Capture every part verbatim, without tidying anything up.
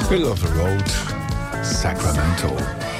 Middle of the Road, Sacramento.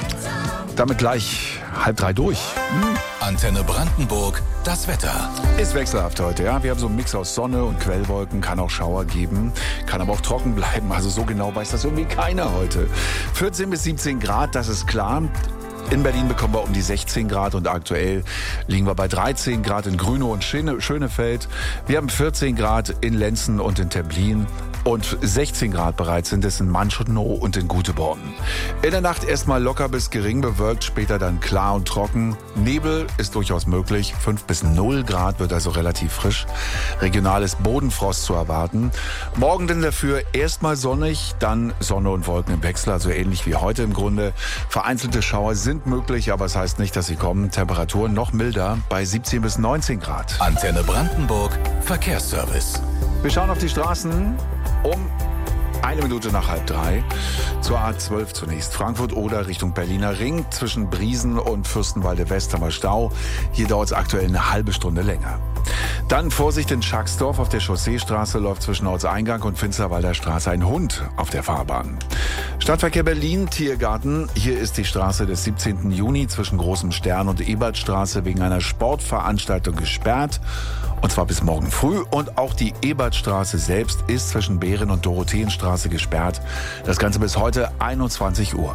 Damit gleich halb drei durch. Hm? Antenne Brandenburg, das Wetter. Ist wechselhaft heute, ja. Wir haben so einen Mix aus Sonne und Quellwolken, kann auch Schauer geben, kann aber auch trocken bleiben. Also so genau weiß das irgendwie keiner heute. vierzehn bis siebzehn Grad, das ist klar. In Berlin bekommen wir um die sechzehn Grad und aktuell liegen wir bei dreizehn Grad in Grünow und Schönefeld. Wir haben vierzehn Grad in Lenzen und in Templin und sechzehn Grad bereits sind es in Manschotnow und in Guteborn. In der Nacht erstmal locker bis gering bewölkt, später dann klar und trocken. Nebel ist durchaus möglich, fünf bis null Grad wird also relativ frisch. Regionales Bodenfrost zu erwarten. Morgen dann dafür erstmal sonnig, dann Sonne und Wolken im Wechsel, also ähnlich wie heute im Grunde. Vereinzelte Schauer sind möglich, aber es heißt nicht, dass sie kommen. Temperaturen noch milder bei siebzehn bis neunzehn Grad. Antenne Brandenburg, Verkehrsservice. Wir schauen auf die Straßen um eine Minute nach halb drei. Zur A zwölf zunächst. Frankfurt-Oder Richtung Berliner Ring. Zwischen Briesen und Fürstenwalde West haben wir Stau. Hier dauert es aktuell eine halbe Stunde länger. Dann Vorsicht in Schacksdorf. Auf der Chausseestraße läuft zwischen Ortseingang und Finsterwalder Straße ein Hund auf der Fahrbahn. Stadtverkehr Berlin, Tiergarten. Hier ist die Straße des siebzehnten Juni zwischen Großem Stern und Ebertstraße wegen einer Sportveranstaltung gesperrt. Und zwar bis morgen früh. Und auch die Ebertstraße selbst ist zwischen Behren und Dorotheenstraße gesperrt. Das Ganze bis heute einundzwanzig Uhr.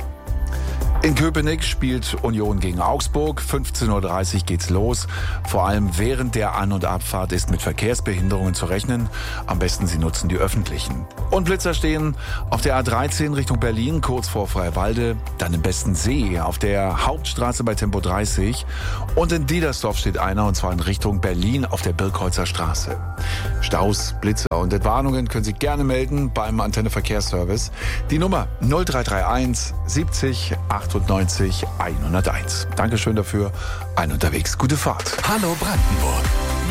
In Köpenick spielt Union gegen Augsburg. fünfzehn Uhr dreißig geht's los. Vor allem während der An- und Abfahrt ist mit Verkehrsbehinderungen zu rechnen. Am besten Sie nutzen die öffentlichen. Und Blitzer stehen auf der A dreizehn Richtung Berlin, kurz vor Freiwalde. Dann im Besten See auf der Hauptstraße bei Tempo dreißig. Und in Diedersdorf steht einer, und zwar in Richtung Berlin auf der Birkholzer Straße. Staus, Blitzer und Entwarnungen können Sie gerne melden beim Antenne Verkehrsservice. Die Nummer null drei drei eins siebzig achtundneunzig hunderteins. Dankeschön dafür. Ein unterwegs. Gute Fahrt. Hallo Brandenburg.